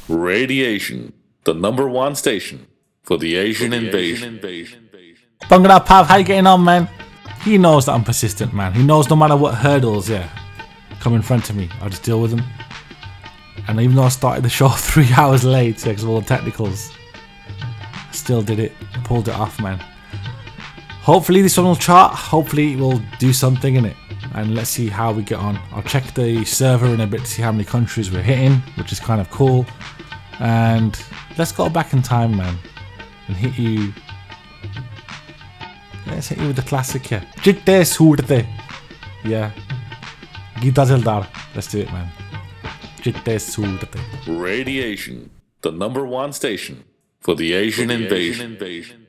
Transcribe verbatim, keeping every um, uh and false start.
Radiation, the number one station for the Asian invasion. Bhangra Pav, how you getting on, man? He knows that I'm persistent, man. He knows no matter what hurdles, yeah, come in front of me, I'll just deal with them. And even though I started the show three hours late because of all the technicals, I still did it, pulled it off, man. Hopefully this one will chart, hopefully it will do something in it. And let's see how we get on. I'll check the server in a bit to see how many countries we're hitting, which is kind of cool. And let's go back in time, man, and hit you. Let's hit you with the classic here. Jitte Soorte. Yeah. Gita Zildar. Let's do it, man. Jitte Soorte. Radiation, the number one station for the Asian invasion.